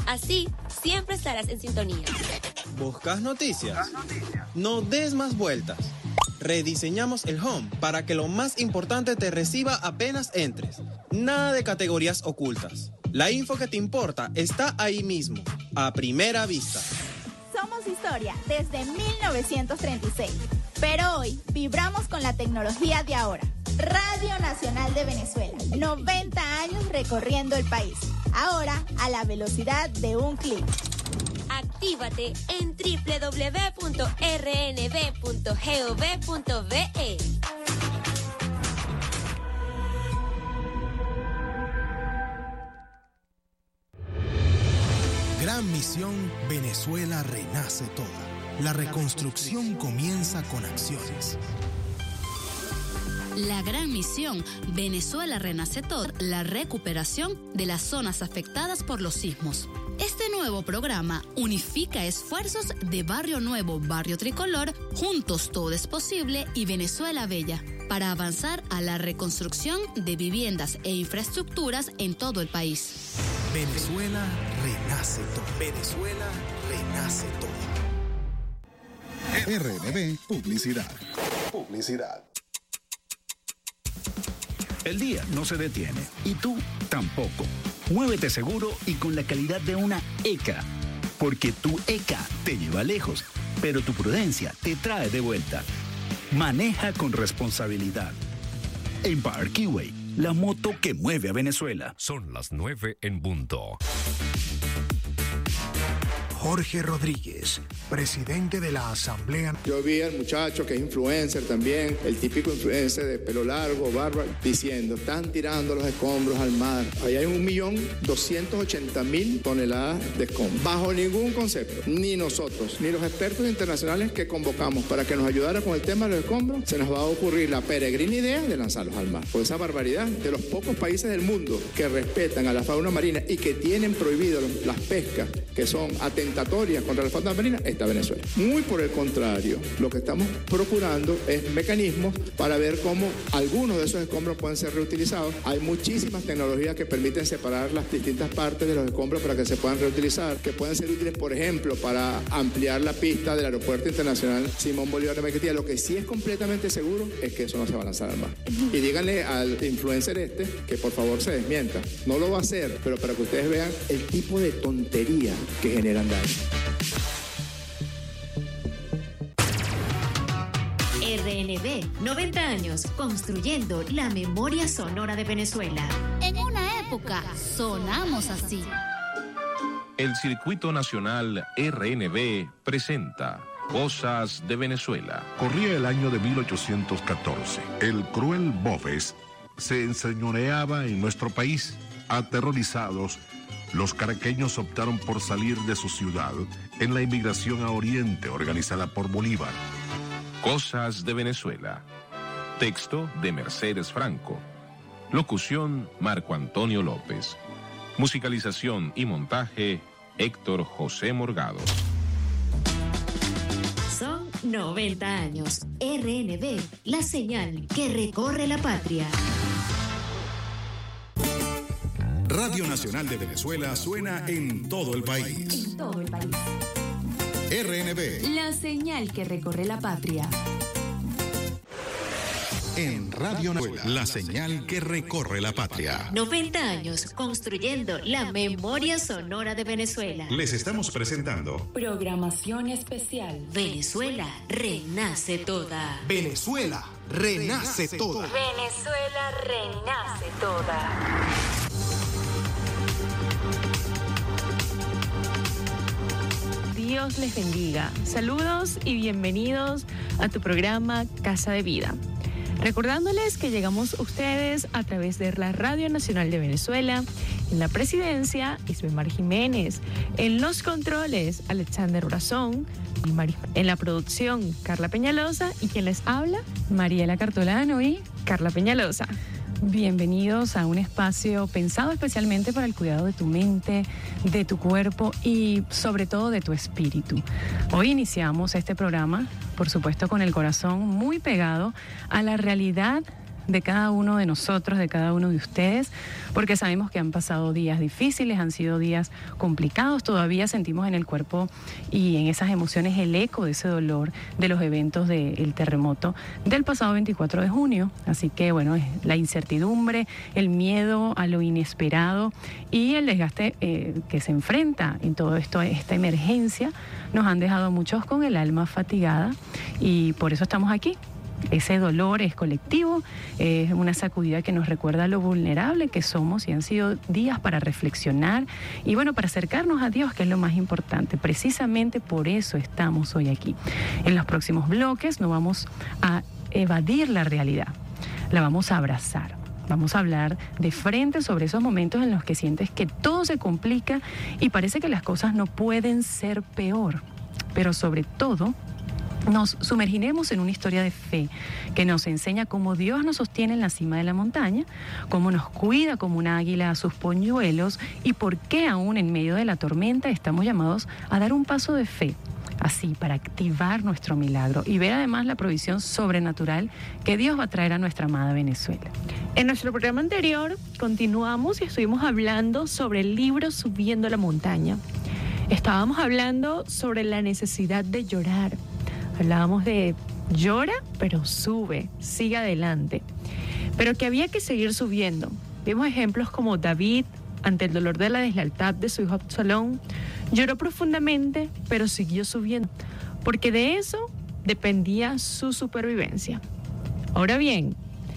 Así, siempre estarás en sintonía. ¿Buscas noticias? No des más vueltas. Rediseñamos el home para que lo más importante te reciba apenas entres. Nada de categorías ocultas. La info que te importa está ahí mismo, a primera vista. Somos historia desde 1936, pero hoy vibramos con la tecnología de ahora. Radio Nacional de Venezuela, 90 años recorriendo el país. Ahora a la velocidad de un clic. Actívate en www.rnb.gov.be. Gran misión, Venezuela renace toda. La reconstrucción comienza con acciones. La gran misión, Venezuela renace toda, la recuperación de las zonas afectadas por los sismos. Este nuevo programa unifica esfuerzos de Barrio Nuevo, Barrio Tricolor, Juntos Todo es Posible y Venezuela Bella, para avanzar a la reconstrucción de viviendas e infraestructuras en todo el país. Venezuela renace todo. Venezuela renace todo. RNB Publicidad. Publicidad. El día no se detiene y tú tampoco. Muévete seguro y con la calidad de una ECA, porque tu ECA te lleva lejos, pero tu prudencia te trae de vuelta. Maneja con responsabilidad. Empire Keyway, la moto que mueve a Venezuela. Son las 9 en punto. Jorge Rodríguez, presidente de la Asamblea. Yo vi al muchacho que es influencer también, el típico influencer de pelo largo, barba, diciendo, están tirando los escombros al mar. Ahí hay 1.280.000 toneladas de escombros. Bajo ningún concepto, ni nosotros, ni los expertos internacionales que convocamos para que nos ayudara con el tema de los escombros, se nos va a ocurrir la peregrina idea de lanzarlos al mar. Por esa barbaridad de los pocos países del mundo que respetan a la fauna marina y que tienen prohibido las pescas que son atentatorias contra la fauna marina, está Venezuela. Muy por el contrario, lo que estamos procurando es mecanismos para ver cómo algunos de esos escombros pueden ser reutilizados. Hay muchísimas tecnologías que permiten separar las distintas partes de los escombros para que se puedan reutilizar, que pueden ser útiles, por ejemplo, para ampliar la pista del Aeropuerto Internacional Simón Bolívar de Maiquetía. Lo que sí es completamente seguro es que eso no se va a lanzar al mar. Y díganle al influencer que por favor se desmienta. No lo va a hacer, pero para que ustedes vean el tipo de tontería que generan daño. RNB, 90 años construyendo la memoria sonora de Venezuela. En una época sonamos así. El Circuito Nacional RNB presenta Cosas de Venezuela. Corría el año de 1814. El cruel Boves se enseñoreaba en nuestro país. Aterrorizados, los caraqueños optaron por salir de su ciudad en la inmigración a Oriente organizada por Bolívar. Cosas de Venezuela. Texto de Mercedes Franco. Locución Marco Antonio López. Musicalización y montaje Héctor José Morgado. Son 90 años. RNB, la señal que recorre la patria. Radio Nacional de Venezuela suena en todo el país. En todo el país. RNB. La señal que recorre la patria. En Radio Venezuela, la señal que recorre la patria. 90 años construyendo la memoria sonora de Venezuela. Les estamos presentando Programación especial. Venezuela renace toda. Venezuela renace toda. Venezuela renace toda. Dios les bendiga. Saludos y bienvenidos a tu programa Casa de Vida. Recordándoles que llegamos a ustedes a través de la Radio Nacional de Venezuela, en la presidencia, Isbemar Jiménez, en los controles, Alexander Brazón, en la producción, Carla Peñalosa, y quien les habla, Mariela Cartolano y Carla Peñalosa. Bienvenidos a un espacio pensado especialmente para el cuidado de tu mente, de tu cuerpo y sobre todo de tu espíritu. Hoy iniciamos este programa, por supuesto, con el corazón muy pegado a la realidad de cada uno de nosotros, de cada uno de ustedes, porque sabemos que han pasado días difíciles, han sido días complicados, todavía sentimos en el cuerpo y en esas emociones el eco de ese dolor de los eventos del terremoto del pasado 24 de junio. Así que bueno, la incertidumbre, el miedo a lo inesperado y el desgaste que se enfrenta en todo esto, esta emergencia, nos han dejado a muchos con el alma fatigada y por eso estamos aquí. Ese dolor es colectivo, es una sacudida que nos recuerda lo vulnerable que somos y han sido días para reflexionar y bueno, para acercarnos a Dios, que es lo más importante. Precisamente por eso estamos hoy aquí. En los próximos bloques no vamos a evadir la realidad, la vamos a abrazar. Vamos a hablar de frente sobre esos momentos en los que sientes que todo se complica y parece que las cosas no pueden ser peor, pero sobre todo nos sumergiremos en una historia de fe que nos enseña cómo Dios nos sostiene en la cima de la montaña, cómo nos cuida como un águila a sus polluelos y por qué aún en medio de la tormenta estamos llamados a dar un paso de fe, así para activar nuestro milagro y ver además la provisión sobrenatural que Dios va a traer a nuestra amada Venezuela. En nuestro programa anterior continuamos y estuvimos hablando sobre el libro Subiendo la Montaña. Estábamos hablando sobre la necesidad de llorar. Hablábamos de llora, pero sube, sigue adelante. Pero que había que seguir subiendo. Vimos ejemplos como David, ante el dolor de la deslealtad de su hijo Absalón, lloró profundamente, pero siguió subiendo, porque de eso dependía su supervivencia. Ahora bien,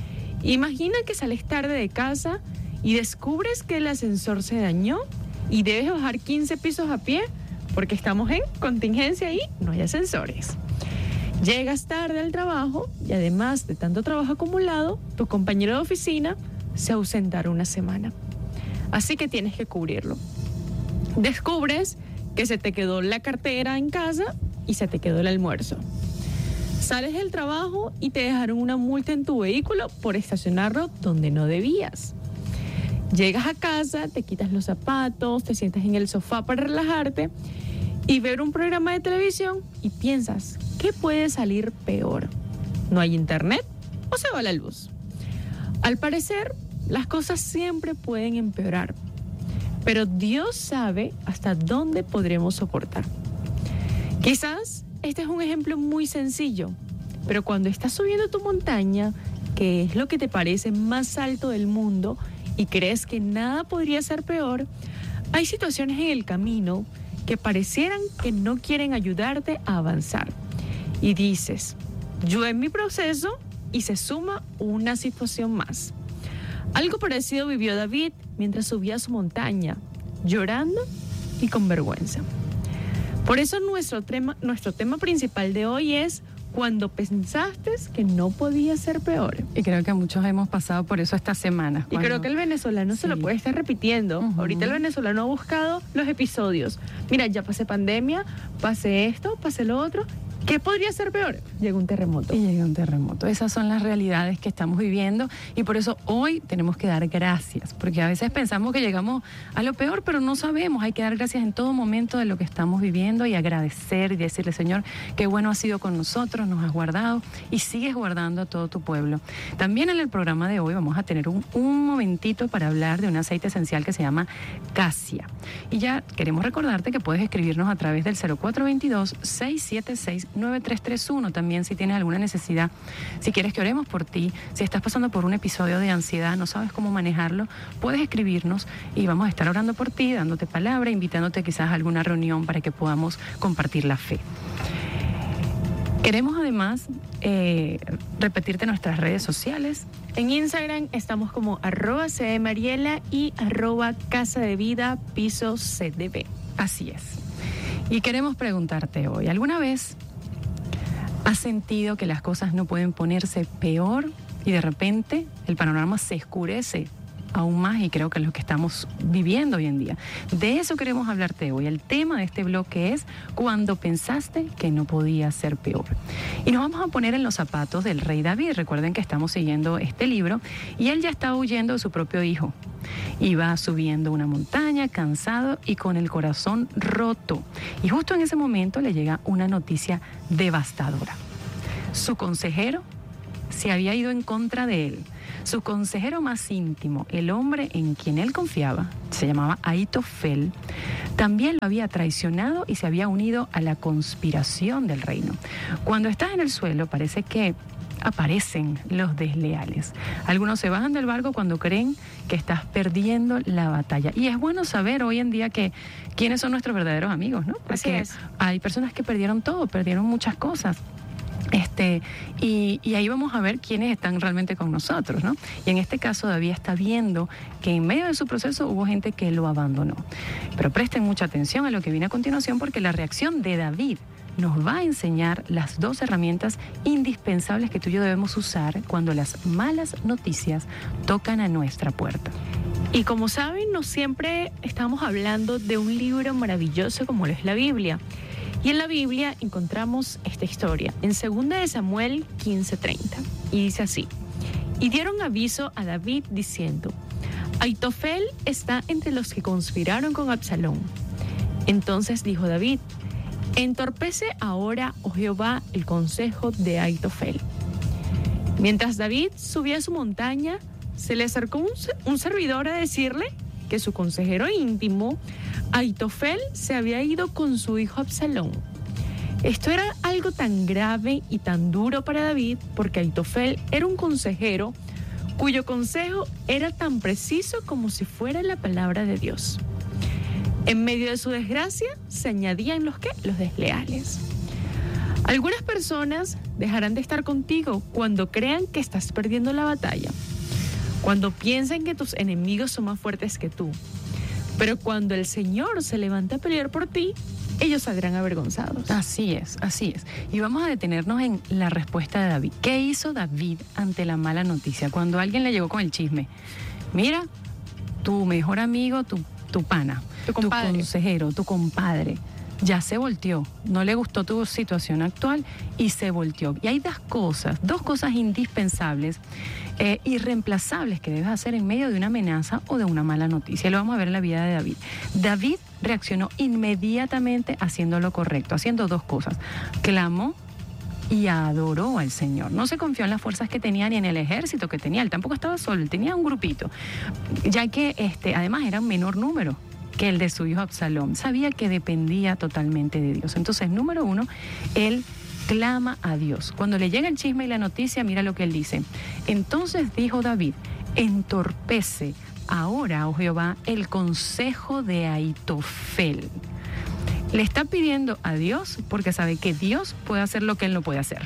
imagina que sales tarde de casa y descubres que el ascensor se dañó y debes bajar 15 pisos a pie porque estamos en contingencia y no hay ascensores. Llegas tarde al trabajo y además de tanto trabajo acumulado, tu compañero de oficina se ausentará una semana. Así que tienes que cubrirlo. Descubres que se te quedó la cartera en casa y se te quedó el almuerzo. Sales del trabajo y te dejaron una multa en tu vehículo por estacionarlo donde no debías. Llegas a casa, te quitas los zapatos, te sientas en el sofá para relajarte y ver un programa de televisión y piensas, ¿qué puede salir peor? ¿No hay internet o se va la luz? Al parecer, las cosas siempre pueden empeorar, pero Dios sabe hasta dónde podremos soportar. Quizás este es un ejemplo muy sencillo, pero cuando estás subiendo tu montaña, que es lo que te parece más alto del mundo y crees que nada podría ser peor, hay situaciones en el camino que parecieran que no quieren ayudarte a avanzar. Y dices, yo en mi proceso y se suma una situación más. Algo parecido vivió David mientras subía su montaña, llorando y con vergüenza. Por eso nuestro tema principal de hoy es cuando pensaste que no podía ser peor. Y creo que muchos hemos pasado por eso estas semanas. Y creo que el venezolano se lo puede estar repitiendo. Ahorita el venezolano ha buscado los episodios. Mira, ya pasé pandemia, pasé esto, pasé lo otro. ¿Qué podría ser peor? Llega un terremoto. Y llega un terremoto. Esas son las realidades que estamos viviendo y por eso hoy tenemos que dar gracias, porque a veces pensamos que llegamos a lo peor, pero no sabemos. Hay que dar gracias en todo momento de lo que estamos viviendo y agradecer y decirle, Señor, qué bueno has sido con nosotros, nos has guardado y sigues guardando a todo tu pueblo. También en el programa de hoy vamos a tener un momentito para hablar de un aceite esencial que se llama Casia. Y ya queremos recordarte que puedes escribirnos a través del 0422-676-9331. También si tienes alguna necesidad, si quieres que oremos por ti, si estás pasando por un episodio de ansiedad, no sabes cómo manejarlo, puedes escribirnos y vamos a estar orando por ti, dándote palabra, invitándote quizás a alguna reunión para que podamos compartir la fe. Queremos además repetirte nuestras redes sociales. En Instagram estamos como @cdmariela y @casadevida_cdb. Así es. Y queremos preguntarte hoy, ¿alguna vez has sentido que las cosas no pueden ponerse peor y de repente el panorama se oscurece aún más? Y creo que es lo que estamos viviendo hoy en día. De eso queremos hablarte hoy. El tema de este bloque es cuando pensaste que no podía ser peor. Y nos vamos a poner en los zapatos del rey David. Recuerden que estamos siguiendo este libro y él ya estaba huyendo de su propio hijo. Iba subiendo una montaña, cansado y con el corazón roto. Y justo en ese momento le llega una noticia devastadora. Su consejero se había ido en contra de él. Su consejero más íntimo, el hombre en quien él confiaba, se llamaba Ahitofel, también lo había traicionado y se había unido a la conspiración del reino. Cuando estás en el suelo, parece que aparecen los desleales. Algunos se bajan del barco cuando creen que estás perdiendo la batalla. Y es bueno saber hoy en día que quiénes son nuestros verdaderos amigos, ¿no? Porque hay personas que perdieron todo, perdieron muchas cosas. Y ahí vamos a ver quiénes están realmente con nosotros, ¿no? Y en este caso David está viendo que en medio de su proceso hubo gente que lo abandonó. Pero presten mucha atención a lo que viene a continuación, porque la reacción de David nos va a enseñar las dos herramientas indispensables que tú y yo debemos usar cuando las malas noticias tocan a nuestra puerta. Y como saben, no siempre estamos hablando de un libro maravilloso como lo es la Biblia. Y en la Biblia encontramos esta historia, en 2 de Samuel 15:30. Y dice así: y dieron aviso a David diciendo: Ahitofel está entre los que conspiraron con Absalón. Entonces dijo David: entorpece ahora, oh Jehová, el consejo de Ahitofel. Mientras David subía a su montaña, se le acercó un servidor a decirle que su consejero íntimo, Ahitofel, se había ido con su hijo Absalón. Esto era algo tan grave y tan duro para David, porque Ahitofel era un consejero cuyo consejo era tan preciso como si fuera la palabra de Dios. En medio de su desgracia se añadían los desleales. Algunas personas dejarán de estar contigo cuando crean que estás perdiendo la batalla, cuando piensen que tus enemigos son más fuertes que tú. Pero cuando el Señor se levanta a pelear por ti, ellos saldrán avergonzados. Así es, así es. Y vamos a detenernos en la respuesta de David. ¿Qué hizo David ante la mala noticia? Cuando alguien le llegó con el chisme: mira, tu mejor amigo, tu pana, tu consejero, tu compadre, ya se volteó, no le gustó tu situación actual y se volteó. Y hay dos cosas indispensables, irreemplazables, que debes hacer en medio de una amenaza o de una mala noticia. Lo vamos a ver en la vida de David. David reaccionó inmediatamente haciendo lo correcto, haciendo dos cosas: clamó y adoró al Señor. No se confió en las fuerzas que tenía ni en el ejército que tenía. Él tampoco estaba solo, él tenía un grupito, ya que además era un menor número que el de su hijo Absalón. Sabía que dependía totalmente de Dios. Entonces, número uno, él clama a Dios. Cuando le llega el chisme y la noticia, mira lo que él dice: entonces dijo David: entorpece ahora, oh Jehová, el consejo de Ahitofel. Le está pidiendo a Dios porque sabe que Dios puede hacer lo que él no puede hacer.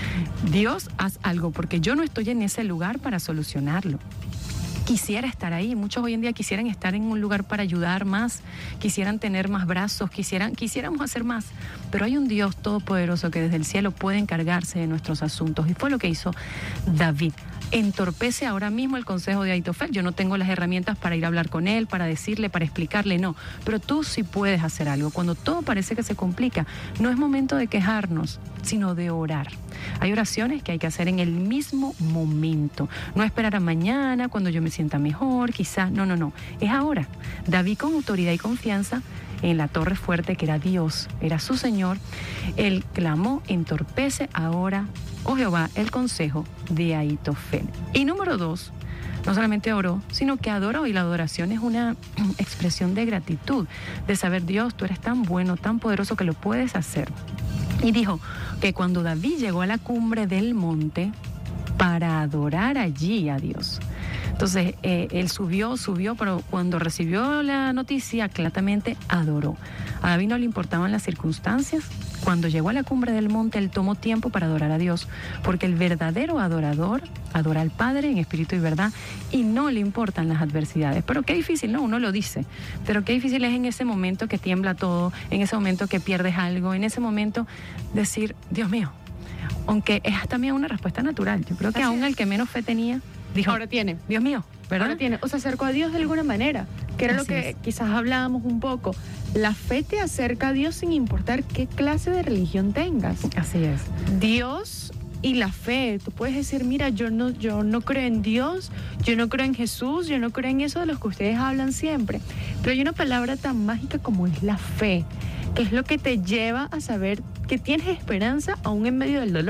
Dios, haz algo, porque yo no estoy en ese lugar para solucionarlo. Quisiera estar ahí. Muchos hoy en día quisieran estar en un lugar para ayudar más, quisieran tener más brazos, quisiéramos hacer más. Pero hay un Dios todopoderoso que desde el cielo puede encargarse de nuestros asuntos. Y fue lo que hizo David. Entorpece ahora mismo el consejo de Ahitofel. Yo no tengo las herramientas para ir a hablar con él, para decirle, para explicarle, no. Pero tú sí puedes hacer algo. Cuando todo parece que se complica, no es momento de quejarnos, sino de orar. Hay oraciones que hay que hacer en el mismo momento. No esperar a mañana, cuando yo me sienta mejor, quizás. No. Es ahora. David, con autoridad y confianza en la torre fuerte que era Dios, era su Señor, él clamó: entorpece ahora, oh Jehová, el consejo de Ahitofel. Y número dos, no solamente oró, sino que adoró. Y la adoración es una expresión de gratitud, de saber: Dios, tú eres tan bueno, tan poderoso que lo puedes hacer. Y dijo que cuando David llegó a la cumbre del monte para adorar allí a Dios, entonces él subió, pero cuando recibió la noticia, claramente adoró. A David no le importaban las circunstancias. Cuando llegó a la cumbre del monte, él tomó tiempo para adorar a Dios, porque el verdadero adorador adora al Padre en espíritu y verdad, y no le importan las adversidades. Pero qué difícil, ¿no? Uno lo dice, pero qué difícil es en ese momento que tiembla todo, en ese momento que pierdes algo, en ese momento decir: Dios mío. Aunque es también una respuesta natural. Yo creo que aún el que menos fe tenía dijo: ahora tiene. Dios mío, ¿verdad? Ahora tiene. O se acercó a Dios de alguna manera, que era lo que quizás hablábamos un poco. La fe te acerca a Dios sin importar qué clase de religión tengas. Así es. Dios y la fe. Tú puedes decir: mira, yo no creo en Dios, yo no creo en Jesús, yo no creo en eso de los que ustedes hablan siempre. Pero hay una palabra tan mágica como es la fe, que es lo que te lleva a saber que tienes esperanza aún en medio del dolor.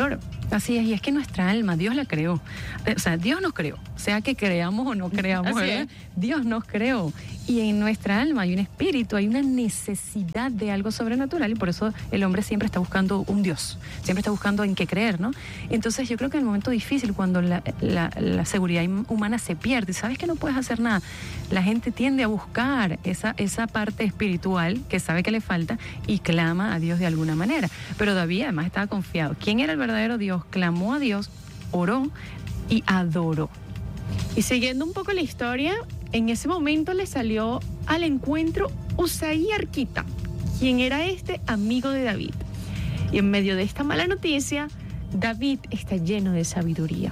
Así es, y es que nuestra alma, Dios la creó. O sea, Dios nos creó, sea que creamos o no creamos, ¿verdad? Dios nos creó. Y en nuestra alma hay un espíritu, hay una necesidad de algo sobrenatural, y por eso el hombre siempre está buscando un Dios, siempre está buscando en qué creer, ¿no? Entonces yo creo que en el momento difícil, cuando la seguridad humana se pierde, sabes que no puedes hacer nada, la gente tiende a buscar esa parte espiritual que sabe que le falta y clama a Dios de alguna manera. Pero David además estaba confiado. ¿Quién era el verdadero Dios? Clamó a Dios, oró y adoró. Y siguiendo un poco la historia, en ese momento le salió al encuentro Usaí Arquita, quien era amigo de David. Y en medio de esta mala noticia, David está lleno de sabiduría.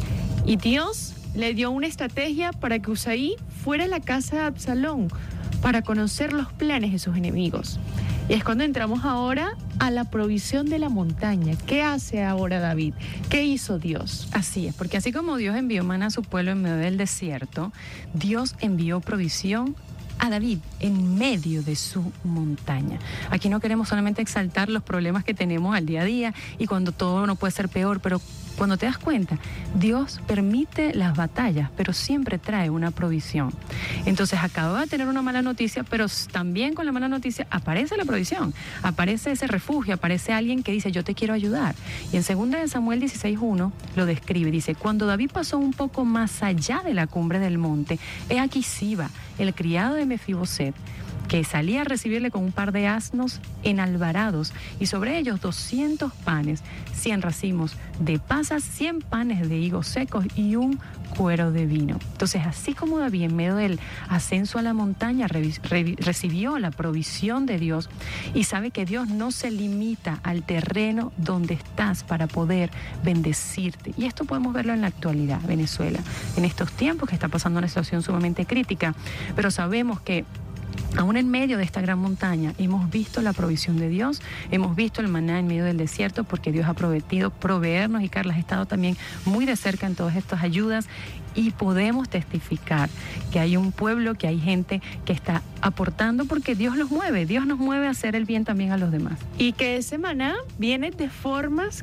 Y Dios le dio una estrategia para que Usaí fuera a la casa de Absalón para conocer los planes de sus enemigos. Y es cuando entramos ahora a la provisión de la montaña. ¿Qué hace ahora David? ¿Qué hizo Dios? Así es, porque así como Dios envió maná a su pueblo en medio del desierto, Dios envió provisión a David en medio de su montaña. Aquí no queremos solamente exaltar los problemas que tenemos al día a día y cuando todo no puede ser peor, pero cuando te das cuenta, Dios permite las batallas, pero siempre trae una provisión. Entonces acaba de tener una mala noticia, pero también con la mala noticia aparece la provisión, aparece ese refugio, aparece alguien que dice, yo te quiero ayudar. Y en 2 Samuel 16:1 lo describe, dice, cuando David pasó un poco más allá de la cumbre del monte, he aquí Siba, el criado de Mefiboset, que salía a recibirle con un par de asnos enalbarados y sobre ellos 200 panes, 100 racimos de pasas, 100 panes de higos secos y un cuero de vino. Entonces, así como David en medio del ascenso a la montaña recibió la provisión de Dios y sabe que Dios no se limita al terreno donde estás para poder bendecirte. Y esto podemos verlo en la actualidad, Venezuela, en estos tiempos que está pasando una situación sumamente crítica, pero sabemos que aún en medio de esta gran montaña hemos visto la provisión de Dios, hemos visto el maná en medio del desierto porque Dios ha prometido proveernos y Carla ha estado también muy de cerca en todas estas ayudas y podemos testificar que hay un pueblo, que hay gente que está aportando porque Dios nos mueve a hacer el bien también a los demás. Y que ese maná viene de formas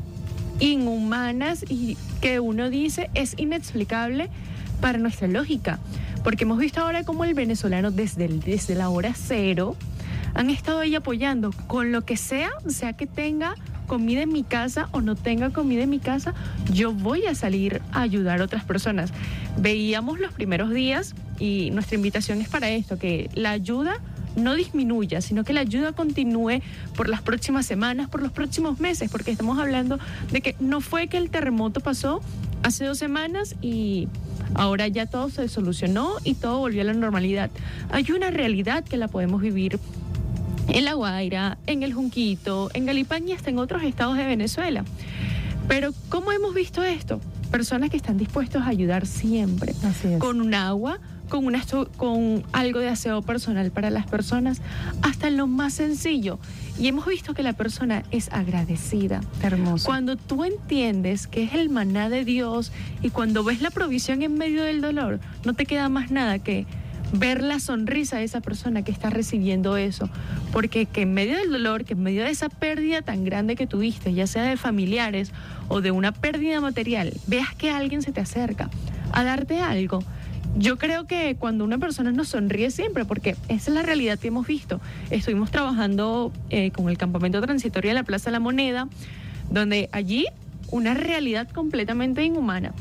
inhumanas y que uno dice es inexplicable para nuestra lógica. Porque hemos visto ahora cómo el venezolano desde la hora cero han estado ahí apoyando con lo que sea que tenga comida en mi casa o no tenga comida en mi casa, yo voy a salir a ayudar a otras personas. Veíamos los primeros días y nuestra invitación es para esto, que la ayuda no disminuya, sino que la ayuda continúe por las próximas semanas, por los próximos meses, porque estamos hablando de que no fue que el terremoto pasó hace 2 semanas y ahora ya todo se solucionó y todo volvió a la normalidad. Hay una realidad que la podemos vivir en La Guaira, en El Junquito, en Galipán y hasta en otros estados de Venezuela. Pero ¿cómo hemos visto esto? Personas que están dispuestos a ayudar siempre, con un agua, con algo de aseo personal para las personas, hasta en lo más sencillo. Y hemos visto que la persona es agradecida. Hermoso. Cuando tú entiendes que es el maná de Dios y cuando ves la provisión en medio del dolor, no te queda más nada que ver la sonrisa de esa persona que está recibiendo eso. Porque que en medio del dolor, que en medio de esa pérdida tan grande que tuviste, ya sea de familiares o de una pérdida material, veas que alguien se te acerca a darte algo. Yo creo que cuando una persona nos sonríe siempre, porque esa es la realidad que hemos visto. Estuvimos trabajando con el campamento transitorio de la Plaza de la Moneda, donde allí una realidad completamente inhumana.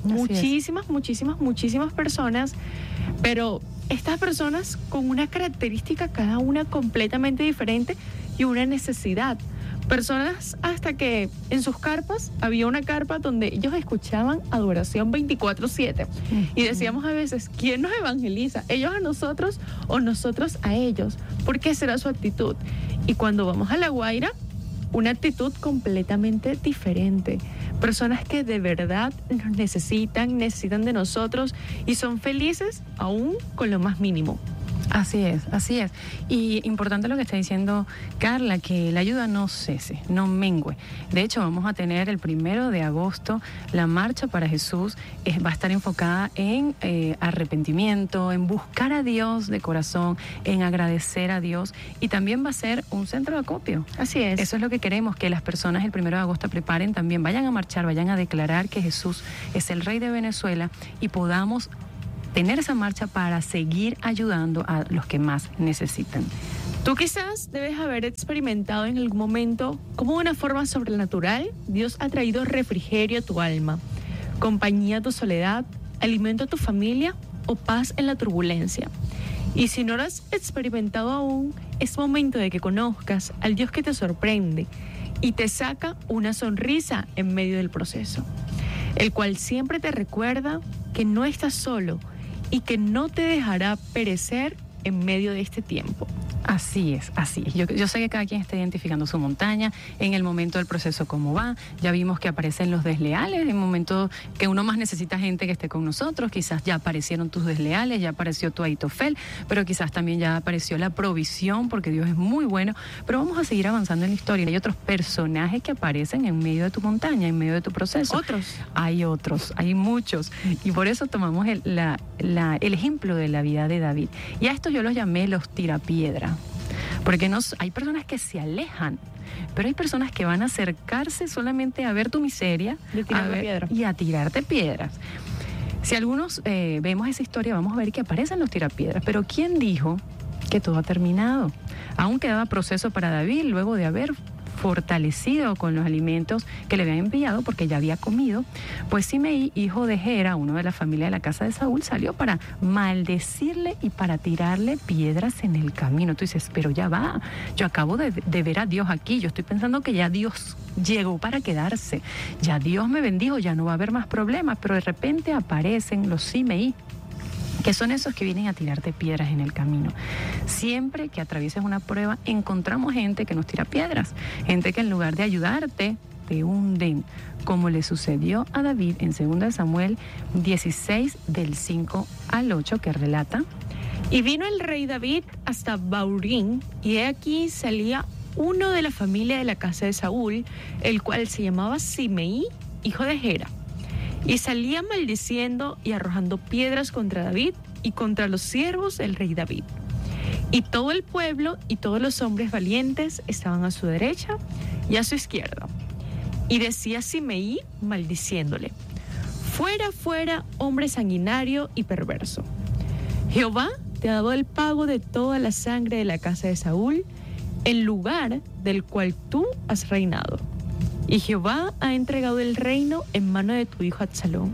Muchísimas personas, pero estas personas con una característica cada una completamente diferente y una necesidad. Personas hasta que en sus carpas había una carpa donde ellos escuchaban adoración 24/7 y decíamos a veces, ¿quién nos evangeliza? ¿Ellos a nosotros o nosotros a ellos? ¿Por qué será su actitud? Y cuando vamos a La Guaira, una actitud completamente diferente. Personas que de verdad nos necesitan de nosotros y son felices aún con lo más mínimo. Así es, así es. Y importante lo que está diciendo Carla, que la ayuda no cese, no mengue. De hecho, vamos a tener el 1 de agosto la Marcha para Jesús. Va a estar enfocada en arrepentimiento, en buscar a Dios de corazón, en agradecer a Dios, y también va a ser un centro de acopio. Así es. Eso es lo que queremos, que las personas el 1 de agosto preparen también, vayan a marchar, vayan a declarar que Jesús es el Rey de Venezuela y podamos tener esa marcha para seguir ayudando a los que más necesitan. Tú quizás debes haber experimentado en algún momento cómo de una forma sobrenatural Dios ha traído refrigerio a tu alma, compañía a tu soledad, alimento a tu familia o paz en la turbulencia. Y si no lo has experimentado aún, es momento de que conozcas al Dios que te sorprende y te saca una sonrisa en medio del proceso, el cual siempre te recuerda que no estás solo y que no te dejará perecer en medio de este tiempo. Así es, así es. Yo sé que cada quien está identificando su montaña, en el momento del proceso cómo va. Ya vimos que aparecen los desleales, en el momento que uno más necesita gente que esté con nosotros. Quizás ya aparecieron tus desleales, ya apareció tu Aitofel, pero quizás también ya apareció la provisión, porque Dios es muy bueno. Pero vamos a seguir avanzando en la historia. Hay otros personajes que aparecen en medio de tu montaña, en medio de tu proceso. ¿Otros? Hay muchos. Y por eso tomamos el ejemplo de la vida de David. Y a estos yo los llamé los tirapiedra. Porque hay personas que se alejan, pero hay personas que van a acercarse solamente a ver tu miseria y a tirarte piedras. Si algunos vemos esa historia, vamos a ver que aparecen los tirapiedras. Pero ¿quién dijo que todo ha terminado? Aún quedaba proceso para David luego de haber fortalecido con los alimentos que le habían enviado, porque ya había comido. Pues Simeí, hijo de Gera, uno de la familia de la casa de Saúl, salió para maldecirle y para tirarle piedras en el camino. Tú dices, pero ya va, yo acabo de ver a Dios aquí, yo estoy pensando que ya Dios llegó para quedarse, ya Dios me bendijo, ya no va a haber más problemas, pero de repente aparecen los Simeí, que son esos que vienen a tirarte piedras en el camino. Siempre que atravieses una prueba, encontramos gente que nos tira piedras, gente que en lugar de ayudarte, te hunden, como le sucedió a David en 2 Samuel 16, del 5 al 8, que relata: Y vino el rey David hasta Baurín, y he aquí salía uno de la familia de la casa de Saúl, el cual se llamaba Simeí, hijo de Gera. Y salía maldiciendo y arrojando piedras contra David y contra los siervos del rey David. Y todo el pueblo y todos los hombres valientes estaban a su derecha y a su izquierda. Y decía Simeí maldiciéndole: Fuera, fuera, hombre sanguinario y perverso. Jehová te ha dado el pago de toda la sangre de la casa de Saúl, el lugar del cual tú has reinado. Y Jehová ha entregado el reino en mano de tu hijo Absalón.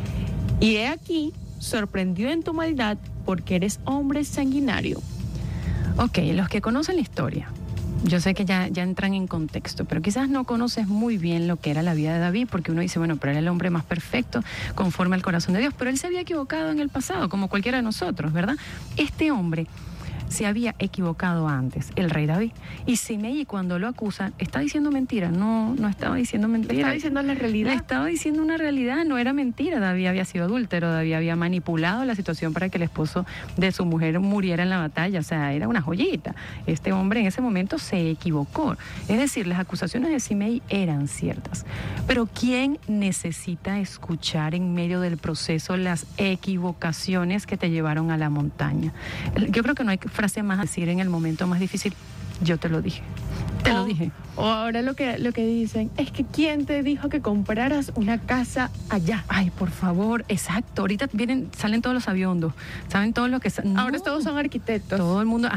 Y he aquí, sorprendido en tu maldad, porque eres hombre sanguinario. Ok, los que conocen la historia, yo sé que ya entran en contexto, pero quizás no conoces muy bien lo que era la vida de David, porque uno dice, bueno, pero era el hombre más perfecto, conforme al corazón de Dios, pero él se había equivocado en el pasado, como cualquiera de nosotros, ¿verdad? Este hombre se había equivocado antes, el rey David. Y Simeí, cuando lo acusa, está diciendo mentira. No estaba diciendo mentira. Estaba diciendo la realidad. Le estaba diciendo una realidad, no era mentira. David había sido adúltero, David había manipulado la situación para que el esposo de su mujer muriera en la batalla. O sea, era una joyita. Este hombre en ese momento se equivocó. Es decir, las acusaciones de Simeí eran ciertas. Pero ¿quién necesita escuchar en medio del proceso las equivocaciones que te llevaron a la montaña? Yo creo que no hay frase más a decir en el momento más difícil: yo te lo dije. Te lo dije. O ahora lo que dicen es que ¿quién te dijo que compraras una casa allá? Ay, por favor, exacto. Ahorita salen todos los aviondos, saben todo lo que... No, ahora todos son arquitectos. Todo el mundo,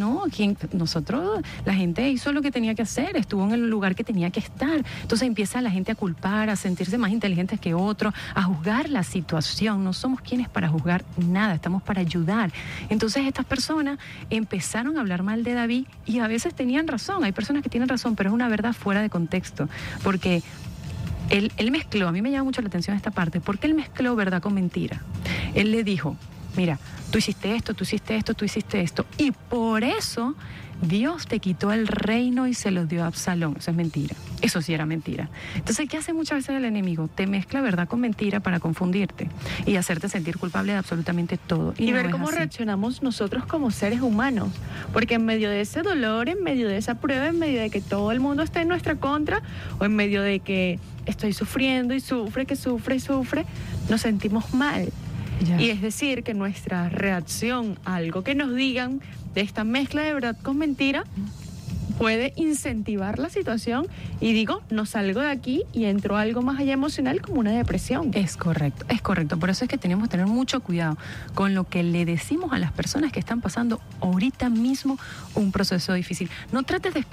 nosotros, la gente hizo lo que tenía que hacer, estuvo en el lugar que tenía que estar. Entonces empieza la gente a culpar, a sentirse más inteligentes que otros, a juzgar la situación. No somos quienes para juzgar nada, estamos para ayudar. Entonces estas personas empezaron a hablar mal de David y a veces tenían razón. Hay personas que tienen razón, pero es una verdad fuera de contexto, porque él mezcló, a mí me llama mucho la atención esta parte, porque él mezcló verdad con mentira. Él le dijo: mira, tú hiciste esto, tú hiciste esto, tú hiciste esto, y por eso Dios te quitó el reino y se lo dio a Absalón. Eso es mentira. Eso sí era mentira. Entonces, ¿qué hace muchas veces el enemigo? Te mezcla verdad con mentira para confundirte y hacerte sentir culpable de absolutamente todo. Y no ver es cómo así. reaccionamos nosotros como seres humanos. Porque en medio de ese dolor, en medio de esa prueba, en medio de que todo el mundo está en nuestra contra, o en medio de que estoy sufriendo y sufre, nos sentimos mal. Ya. Y es decir, que nuestra reacción a algo que nos digan de esta mezcla de verdad con mentira puede incentivar la situación y digo, no salgo de aquí y entro a algo más allá emocional como una depresión. Es correcto, es correcto. Por eso es que tenemos que tener mucho cuidado con lo que le decimos a las personas que están pasando ahorita mismo un proceso difícil. No trates de